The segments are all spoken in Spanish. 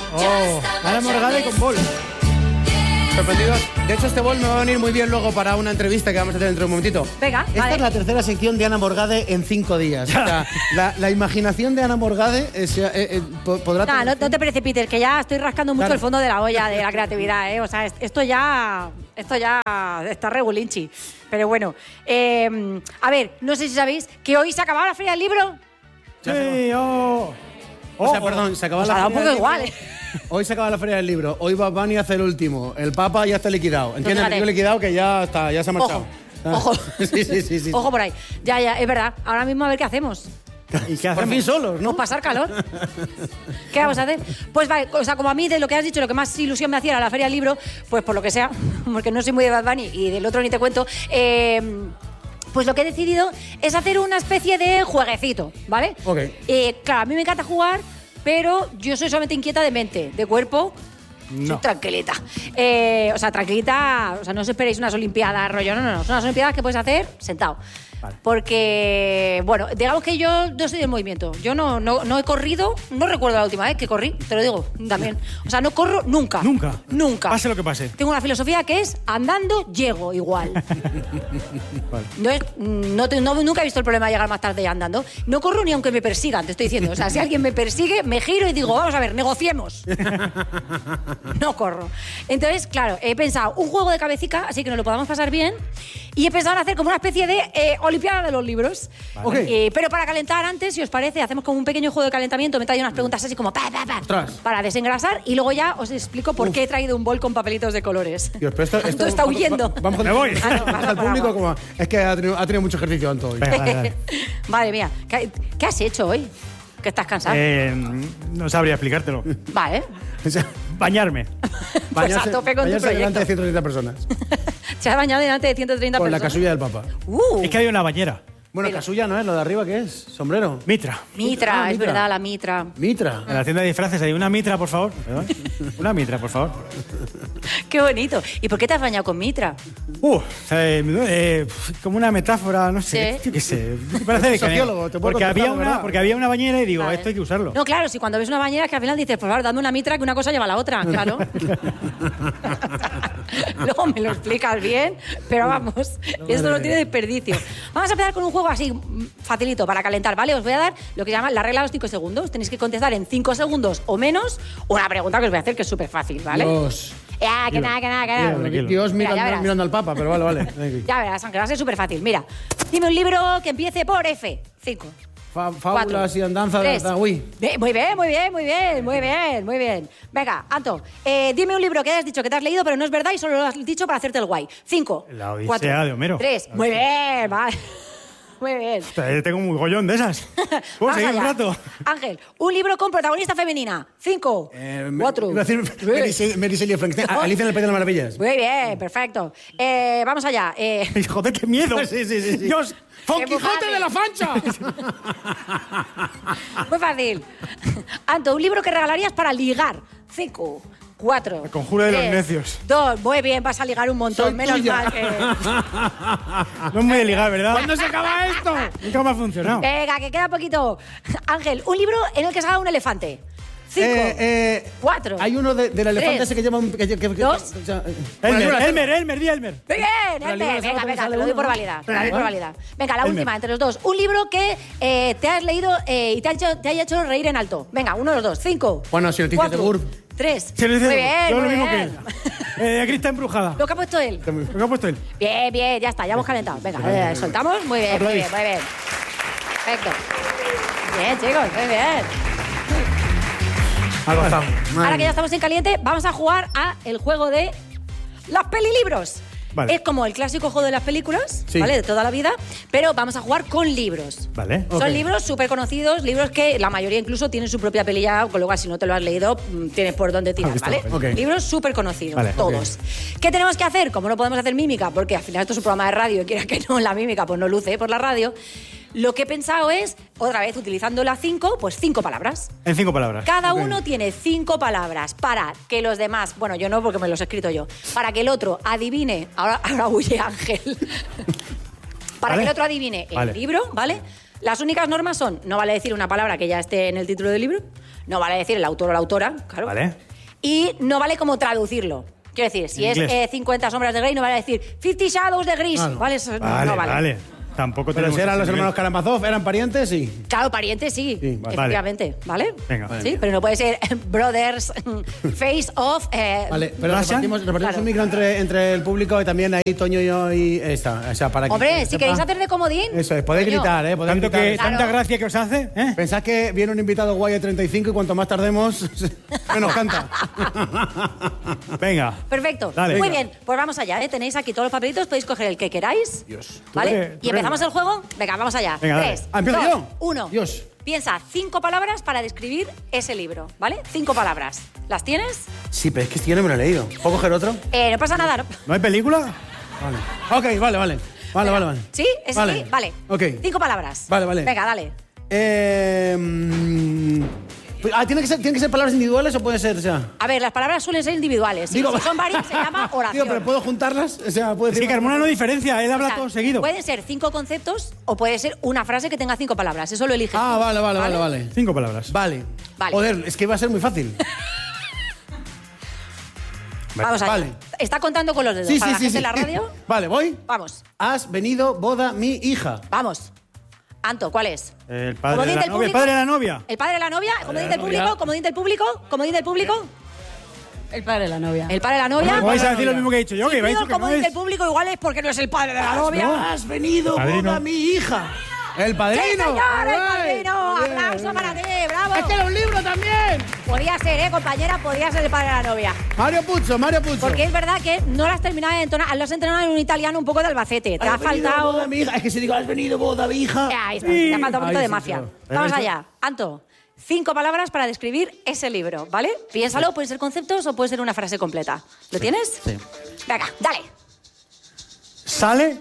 Ana Morgade con bol. Sorprendidos. De hecho, este bol me va a venir muy bien luego para una entrevista que vamos a hacer dentro de un momentito. Venga, Esta es la tercera sección de Ana Morgade en 5 días. O sea, la imaginación de Ana Morgade podrá... No te precipites, que ya estoy rascando mucho el fondo de la olla de la creatividad, ¿eh? O sea, esto ya está regulinchi. Pero bueno, a ver, no sé si sabéis que hoy se acababa la Feria del Libro. Sí, O sea, perdón, se acaba la da Feria un poco del igual, Libro. Hoy se acaba la Feria del Libro. Hoy Bad Bunny hace el último. El Papa ya está liquidado. ¿Entiendes? Fíjate. Yo liquidado que ya está, ya se ha marchado. Ojo. Sí. Ojo por ahí. Ya, es verdad. Ahora mismo a ver qué hacemos. ¿Y qué Por hacemos? fin solos, ¿no? Pues pasar calor. ¿Qué vamos a hacer? Pues vale, o sea, como a mí de lo que has dicho, lo que más ilusión me hacía era la Feria del Libro, pues por lo que sea, porque no soy muy de Bad Bunny y del otro ni te cuento, pues lo que he decidido es hacer una especie de jueguecito, ¿vale? Ok. Claro, a mí me encanta jugar, pero yo soy solamente inquieta de mente, de cuerpo. Soy tranquilita. O sea, tranquilita, o sea, no os esperéis unas olimpiadas, rollo, no. Son unas olimpiadas que puedes hacer sentado. Vale. Porque, bueno, digamos que yo no soy del movimiento. Yo no he corrido, no recuerdo la última vez que corrí, te lo digo también. O sea, no corro nunca. Nunca. Pase lo que pase. Tengo una filosofía que es andando, llego igual. Vale. Nunca he visto el problema de llegar más tarde andando. No corro ni aunque me persigan, te estoy diciendo. O sea, si alguien me persigue, me giro y digo, vamos a ver, negociemos. No corro. Entonces, claro, he pensado un juego de cabecica, así que nos lo podamos pasar bien. Y he pensado en hacer como una especie de Olimpiada de los libros. Vale. Okay. Pero para calentar antes, si os parece, hacemos como un pequeño juego de calentamiento. Me traigo unas preguntas así como Ostras. para desengrasar y luego ya os explico por qué he traído un bol con papelitos de colores. Dios, pero esto Está huyendo. Vamos Me voy. al público como... Es que ha tenido mucho ejercicio Anto hoy. Venga, dale. Madre mía, ¿qué has hecho hoy? ¿Que estás cansado? No sabría explicártelo. Vale. O sea, Bañarme. Pues a tope con tu bañarse delante de proyecto. 130 personas. Se ha bañado delante de 130 Con la personas. casulla del Papa. Es que hay una bañera. Bueno, Pero- casulla no es, lo de arriba, ¿qué es? ¿Sombrero? Mitra. Mitra, Ah, es mitra. verdad, la mitra. Mitra. En la tienda de disfraces hay una mitra, por favor. ¿Perdón? Una mitra, por favor. Qué bonito. ¿Y por qué te has bañado con mitra? Como una metáfora, no sé. Sí. Yo qué sé. Me parece de Sociólogo, te puedo porque contestar, ¿verdad? porque había una bañera y digo, Vale. esto hay que usarlo. No, claro, si cuando ves una bañera es que al final dices, por favor, dame una mitra que una cosa lleva a la otra, claro. Luego me lo explicas bien, pero vamos, esto no tiene desperdicio. Vamos a empezar con un juego así, facilito, para calentar, ¿vale? Os voy a dar lo que llama la regla de los 5 segundos. Tenéis que contestar en 5 segundos o menos una pregunta que os voy a hacer que es súper fácil, ¿vale? Dios. Que nada. Tranquilo. Dios Mira, ya verás. mirando al Papa, pero vale. Ya verás, aunque va a ser súper fácil. Mira, dime un libro que empiece por F. 5. Fábulas y andanzas de 3. Darwin. Muy bien. Venga, Anto, dime un libro que has dicho que te has leído, pero no es verdad y solo lo has dicho para hacerte el guay. 5. La Odisea de Homero. 3. Muy bien, vale. Muy bien. Tengo un mogollón de esas. ¿Puedo Vamos seguir un allá. rato? Ángel, un libro con protagonista femenina. 5. 4. Iba a decir Mary Shelley Frankenstein. Alicia en el País de las Maravillas. Muy bien, perfecto. Vamos allá. Joder, qué miedo. Sí. Dios. ¡Don Qué Quijote fácil. de la Fancha! Muy fácil. Anto, un libro que regalarías para ligar. 5. 4. El conjuro de los necios. 2. Muy bien, vas a ligar un montón. Soy Menos tuya. mal que... No es muy de ligar, ¿verdad? ¿Cuándo se acaba esto? Nunca me ha funcionado. Venga, que queda poquito. Ángel, un libro en el que salga un elefante. 5. 4. Hay uno del elefante Tres. ese que lleva un... Dos. Elmer, di Elmer. Muy bien, Pero el libro de venga, Sábado te sale lo doy uno, por ¿no? válida. Te la doy por válida. Venga, la Elmer. última, entre los dos. Un libro que te has leído y te haya hecho reír en alto. Venga, uno de los dos. 5. Bueno, si noticias de Gurb. 3. Se lo dice Muy bien, yo muy lo mismo bien. que él. Aquí está embrujada. Lo que ha puesto él. Lo que ha puesto él. Bien, ya está, ya hemos calentado. Venga, soltamos. Muy bien. Perfecto. Bien, chicos, muy bien. Algo está. Ahora que ya estamos en caliente, vamos a jugar a el juego de las pelilibros. Vale. Es como el clásico juego de las películas, Sí. ¿vale? De toda la vida, pero vamos a jugar con libros. Vale. Ok. Son libros súper conocidos, libros que la mayoría incluso tienen su propia peli ya, con lo cual si no te lo has leído, tienes por dónde tirar, visto, ¿vale? ok. Libros súper conocidos, Vale, todos. ¿Qué tenemos que hacer? Como no podemos hacer mímica, porque al final esto es un programa de radio y quiera que no, la mímica pues no luce por la radio, lo que he pensado es, otra vez utilizando la 5, pues 5 palabras. En 5 palabras. Cada uno tiene 5 palabras para que los demás, bueno, yo no porque me los he escrito yo, para que el otro adivine, ahora huye Ángel, para Vale. que el otro adivine el Vale. libro, ¿vale? Las únicas normas son, no vale decir una palabra que ya esté en el título del libro, No vale decir el autor o la autora, claro. Vale. Y no vale como traducirlo. Quiero decir, si es 50 sombras de Grey, no vale decir 50 Shadows de Gris. Claro. ¿Vale? Eso Vale, no vale. vale. Tampoco Pero tenemos si eran ese los nivel. hermanos Karamazov, ¿eran parientes? Sí. Claro, parientes sí, Sí, vale. efectivamente, ¿vale? Venga. Sí, pero no puede ser brothers, face of... Vale, pero ¿Russian? repartimos Claro. un micro entre el público y también ahí Toño y yo y esta. O sea, para que Hombre, se si sepa. queréis hacer de comodín... Eso es, podéis coño. gritar, podéis Tanto gritar. que, Claro. tanta gracia que os hace, ¿eh? Pensad que viene un invitado guay de 35 y cuanto más tardemos, menos canta. Venga. Perfecto. Dale. Muy Venga. bien, pues vamos allá, ¿eh? Tenéis aquí todos los papelitos, podéis coger el que queráis. Dios. ¿Vale? eres- ¿Y empezamos el juego? Venga, vamos allá. Venga, dale. 3, Ah, ¿empiezo 2, yo? 1. Dios. Piensa 5 palabras para describir ese libro, ¿vale? 5 palabras. ¿Las tienes? Sí, pero es que este yo no me lo he leído. ¿Puedo coger otro? No pasa nada, ¿no? ¿No hay película? Vale. Ok, vale. Vale. ¿Sí? ¿Es Vale. así? Vale. Ok. 5 palabras. Vale. Venga, dale. ¿Tiene que ser palabras individuales o puede ser, o sea? A ver, las palabras suelen ser individuales. Digo- Si son varias, se llama oración. Tío, pero ¿puedo juntarlas? O sea, ¿puedo Es que decir... Carmona no diferencia, él O habla sea, todo seguido. Pueden ser 5 conceptos o puede ser una frase que tenga 5 palabras. Eso lo eliges. Ah, tú, vale. 5 palabras. Vale. Vale. Joder, es que va a ser muy fácil. Vamos allá. Vale. Está contando con los dedos. Para la gente en la radio. Vale, voy. Vamos, Has venido, boda, mi hija. vamos. Anto, ¿cuál es? El padre Comodín de la del novia. El público. padre de la novia. ¿El padre de la novia? ¿Comodín la del novia. público? ¿Comodín del público? ¿Comodín del público? El padre de la novia. ¿El padre de la novia? ¿Cómo vais a decir lo mismo que he dicho yo? Si Que me ha pido dicho el que no comodín es. del público, igual es porque no es el padre de la novia. No, has venido, Padrino. boda, mi hija. El padrino. ¡Sí, señor! ¡El Alright. padrino! Muy bien, ¡Aplauso muy para bien. ti! ¡Bravo! Es que era un libro también. Podía ser, compañera? Podía ser el padre de la novia. Mario Puzo. Porque es verdad que no lo has terminado de entonar, lo has entrenado en un italiano un poco de Albacete. Te ha Has venido, faltado... boda, mi hija. Es que si digo, has venido, boda, mi hija. Ahí está, te ha faltado un poquito Ahí de sí, mafia. claro. Vamos ¿Eso? allá. Anto, 5 palabras para describir ese libro, ¿vale? Piénsalo, pueden ser conceptos o puede ser una frase completa. ¿Lo tienes? Sí. Venga, dale. Sale.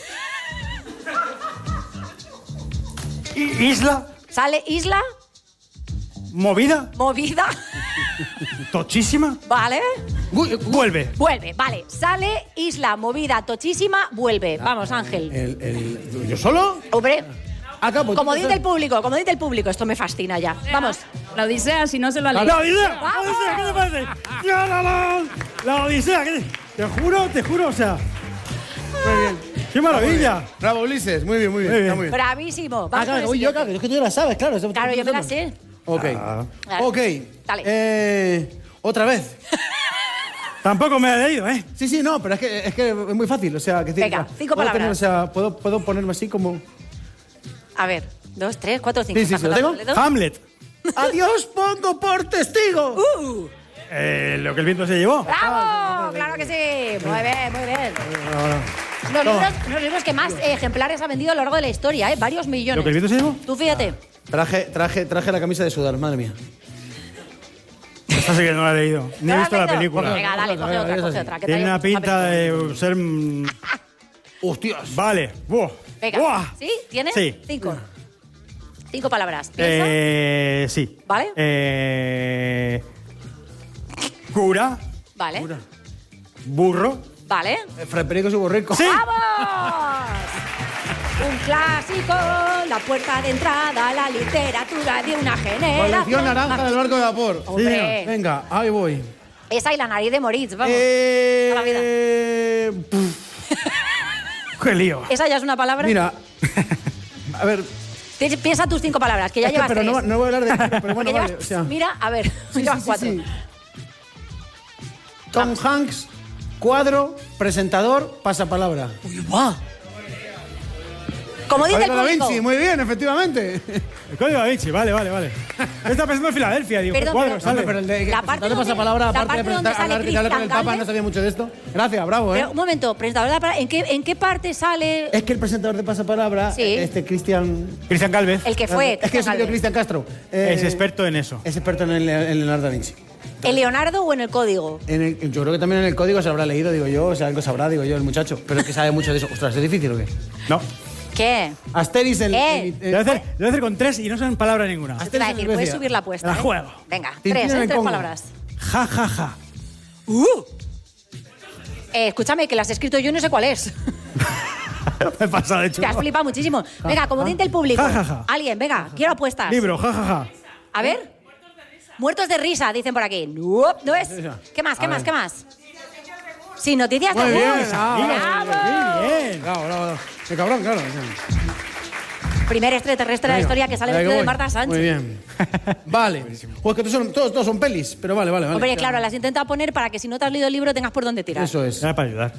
Isla. Sale isla, Movida. movida, Tochísima. ¿vale? Vuelve. Vuelve, vale. Sale isla, movida, tochísima, vuelve. Vamos, Ángel. ¿Yo solo? Hombre, Acá, pues, comodín del público. Esto me fascina ya. Vamos. La Odisea, si no se lo ha leído. ¡La Odisea! ¡Vamos! ¡La Odisea! ¿Qué te parece? ¡La Odisea! Te juro, o sea. Muy bien. ¡Qué maravilla! Bravo, Ulises. Muy bien. Muy bien. Está muy bien. Bravísimo. Vamos con Claro, el voy yo, siguiente. claro. Es que tú ya la sabes, claro. Claro, yo me la sé. Ok. Claro. Ok. Dale. Otra vez. Tampoco me la he leído, ¿eh? Sí, no, pero es que es muy fácil. O sea, que Venga, 5 puedo palabras. o sea, puedo ponerme así como. A ver, 2, 3, 4, 5. Sí, ¿lo tengo? Hamlet. Adiós, pongo por testigo. Lo que el viento se llevó. ¡Bravo! ¡Claro que sí! Muy bien. Los libros que más ejemplares ha vendido a lo largo de la historia, ¿eh? Varios millones. ¿Lo que el viento se llevó? Tú fíjate. Traje la camisa de sudar, madre mía. Esta sí que no la he leído. Ni ¿No he lo visto has la leído? película. Venga, dale, coge otra. que te Tiene haya una gustado pinta la película. de ser... ¡Hostias! Vale. Buah. Venga. Buah. ¿Sí? ¿Tienes? Sí. 5. 5 palabras. ¿Piensa? Sí. ¿Vale? Cura. Vale. Burro. Vale. Fray Perico y su borrico. Sí. ¡Vamos! Un clásico, la puerta de entrada, la literatura de una generación. Colección naranja del barco de vapor. Hombre. Venga, ahí voy. Esa y la nariz de Moritz, vamos. Toda la vida. ¡Qué lío! ¿Esa ya es una palabra? Mira. A ver. Piensa tus 5 palabras, que ya es que, llevas pero 3. no voy a hablar de pero bueno, Porque vale. llevas, O sea, mira, a ver, sí, llevas sí, 4. sí. Tom Hanks, cuadro, presentador, pasapalabra. Comodín del Código Da público. Vinci, muy bien, efectivamente. El código Da Vinci, vale. Está pensando en Filadelfia, digo. Perdón, cuadro, pero- sale. Pero el de La parte presentador de donde- pasapalabra, la aparte de parte donde presentar, sale hablar con el Cristian Papa, Galvez. no sabía mucho de esto. Gracias, bravo, Pero, un momento, presentador de la palabra, ¿en qué parte sale Es que el presentador de pasapalabra, Sí. Cristian... Cristian Galvez el que fue? Es que Cristian es el Galvez? Cristian Castro. es experto en eso. Es experto en Leonardo da Vinci. ¿En Leonardo o en el código? Yo creo que también en el código se habrá leído, digo yo, o sea, algo sabrá, digo yo, el muchacho. Pero es que sabe mucho de eso. Ostras, ¿es difícil o qué? No. ¿Qué? Asteris Debe hacer con 3 y no son palabra ninguna. Te iba a decir, puedes subir la apuesta. La juego. Venga, Tintín 3, en el 3 Congo. palabras. Ja, ja, ja. Escúchame, que la has escrito yo y no sé cuál es. Me he pasado de hecho. Te has flipado muchísimo. Venga, comodín del público. Ja, ja, ja. Alguien, venga, quiero apuestas. Libro, ja, ja, ja. A ver. Muertos de risa, dicen por aquí. ¿No es? ¿Qué más? ¿Qué más? ¿Qué más? Sí, noticias de Muy bien, humor. ¡Bravo! Bien. Bravo. Qué cabrón, claro. Primer extraterrestre de la historia que sale vestido de Marta Sánchez. Muy bien. Vale. Pues que todos son pelis, pero vale. Hombre, claro, las he intentado poner para que si no te has leído el libro tengas por dónde tirar. Eso es. Era para ayudar.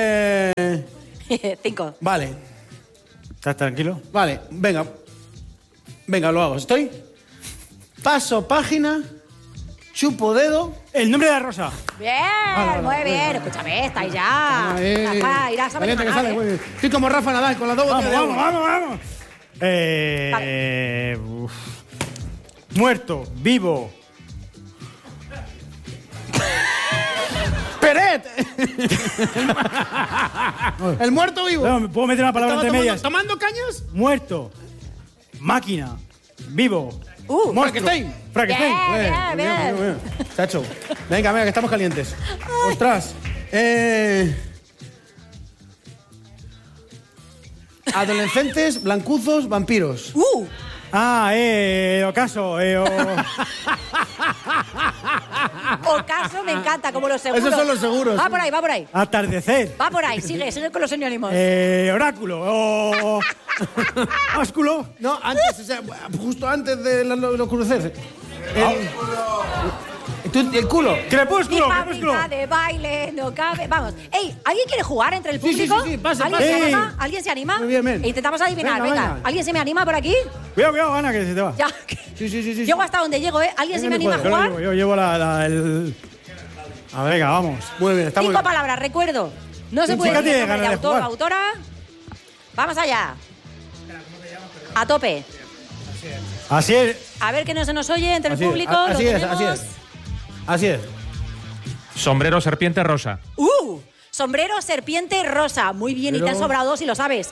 5. Vale. ¿Estás tranquilo? Vale, venga, lo hago. ¿Estoy? Paso página, chupo dedo. El nombre de la rosa. Bien, muy bien. Escúchame, estáis ya. Irás a ver Valiente que sale, muy bien. Estoy como Rafa Nadal con las dos botellas de agua. Vamos. Muerto, vivo. ¡Peret! El muerto vivo. No, ¿me puedo meter una palabra entre medias? ¿Tomando cañas? Muerto. Máquina. Vivo. Frankenstein. Frankenstein. Bien. Chacho. Venga, que estamos calientes. Ostras. Adolescentes, blancuzos, vampiros. Ocaso. Ocaso me encanta, como los seguros. Esos son los seguros. Va por ahí. Atardecer. Va por ahí, sigue con los sinónimos. Oráculo. Ósculo. No, antes, o sea, justo antes de los cruces. El culo. Mi Crepúsculo. fábrica de baile no cabe. Vamos. Ey, ¿alguien quiere jugar entre el Sí, público? sí, pase. ¿Alguien se anima? Muy bien. Intentamos adivinar, venga. ¿Alguien se me anima por aquí? Cuidado, Ana, que se te va. Ya. Sí. Llego hasta donde llego, ¿eh? ¿Alguien se me anima a jugar? Yo llevo el... A ver, venga, vamos. Muy bien, está muy 5 bien. palabras, recuerdo. No se puede Chica decir tiene nombre de ganas de autor o jugar. autora. Vamos allá. A tope. Así es. A ver que no se nos oye entre Así el es, público. así lo es, tenemos. así es. Sombrero serpiente rosa. Sombrero serpiente rosa. Muy bien, y te han sobrado 2 y lo sabes.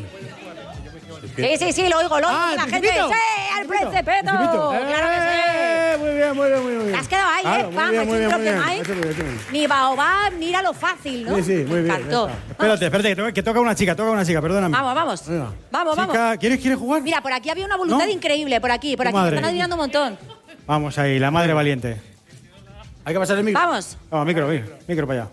Sí, lo oigo, Ah, la ¿el gente. Principito? ¡Sí, al Principito! Claro que sí. Muy bien. Te has quedado ahí, Claro, Pam, muy aquí bien. creo que no hay. Eso bien. Ni baobab, mira lo fácil, ¿no? Sí, muy bien, Me encantó. ya Espérate, que toca una chica, perdóname. Vamos. Venga. Vamos. Chica, ¿quieres jugar? Mira, por aquí había una voluntad ¿No? increíble, por aquí. Tu Me madre. están adivinando un montón. Vamos ahí, la madre valiente. Hay que pasar el micro. Vamos. Vamos, micro para allá.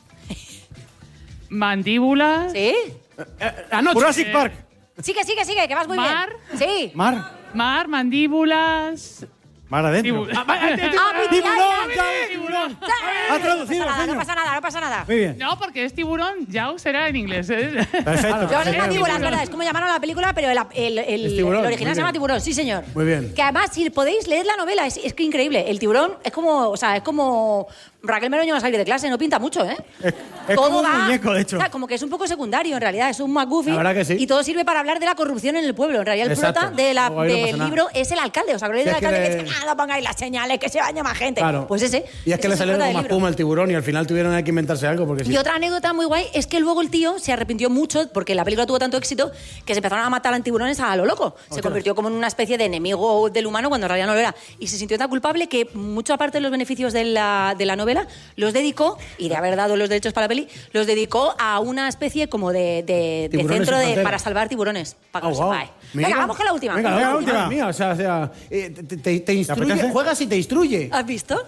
Mandíbulas. ¿Sí? Jurassic Park. Sigue, que vas muy Mar. bien. Sí. Mar, mandíbulas. Mar adentro. Tibu- ¡Tiburón! Ha traducido, No señor. pasa nada. Muy bien. No, porque es tiburón, ya será en inglés. Perfecto. Yo no es mandíbula, es verdad, es como llamaron a la película, pero el tiburón, original muy se llama bien. Tiburón, sí, señor. Muy bien. Que además, si podéis leer la novela, es que increíble. El tiburón es como Raquel Meroño va a salir de clase, no pinta mucho, ¿eh? Es como un muñeco, de hecho. O sea, como que es un poco secundario, en realidad, es un McGuffin. La verdad que sí. Y todo sirve para hablar de la corrupción en el pueblo. En realidad, el Exacto. prota Luego ahí no pasa del nada. libro es el alcalde. ¿Os acordáis Si del es que alcalde le- que dice, no pongáis las señales, que se baña más gente? Claro. Pues ese. Y es que ese le el salió prota del como libro. espuma el tiburón y al final tuvieron que inventarse algo porque sí. Y otra anécdota muy guay es que luego el tío se arrepintió mucho porque la película tuvo tanto éxito que se empezaron a matar a tiburones a lo loco. Se convirtió como en una especie de enemigo del humano cuando en realidad no lo era. Y se sintió tan culpable que mucha parte de los beneficios de la novela los dedicó, y de haber dado los derechos para la peli, los dedicó a una especie como de Tiburones centro en pantera. para salvar tiburones. Para que lo guau. sepáis. Mira. Venga, vamos con la última. Venga, Venga, la la última. última. Mía, o sea, te instruye, apetece? juegas y te instruye. ¿Has visto?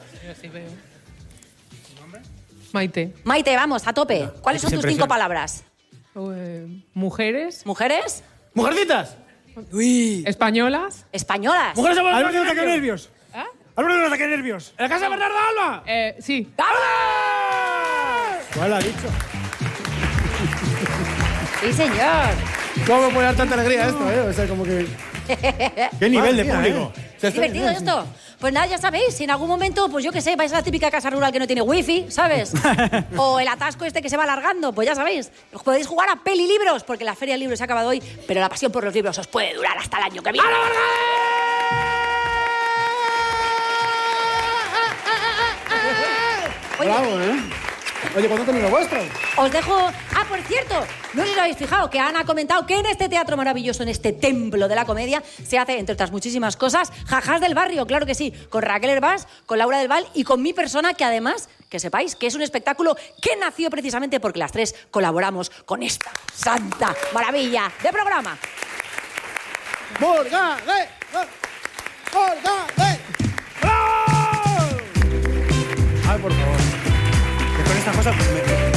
Maite. Maite, vamos, a tope. ¿Cuáles son Se tus 5 impresiona. palabras? Mujeres. ¿Mujeres? ¡Mujercitas! Españolas. ¿Españolas? ¡Mujeres a Álvaro de un ataque de nervios. Álvaro de un ataque de nervios. ¡En la casa de Bernardo Alba! Sí. ¿Cuál ha dicho? Sí, señor. ¿Cómo me puede dar tanta alegría esto, O sea, como que... ¿Qué nivel de Madre mía, público? ¿Es divertido esto? Pues nada, ya sabéis, si en algún momento, pues yo qué sé, vais a la típica casa rural que no tiene wifi, ¿sabes? O el atasco este que se va alargando, pues ya sabéis. Os podéis jugar a pelilibros, porque la Feria del Libro se ha acabado hoy, pero la pasión por los libros os puede durar hasta el año que viene. Oye, Bravo, Oye, ¿cuándo tenéis lo vuestro? os dejo... Ah, por cierto, no sé si os habéis fijado que Ana ha comentado que en este teatro maravilloso, en este templo de la comedia, se hace, entre otras muchísimas cosas, Jajás del Barrio, claro que sí, con Raquel Herbás, con Laura del Val y con mi persona, que además, que sepáis que es un espectáculo que nació precisamente porque las tres colaboramos con esta santa maravilla de programa. ¡Morgade! ¡Morgade! ¡Bravo! por favor. Que con esta cosa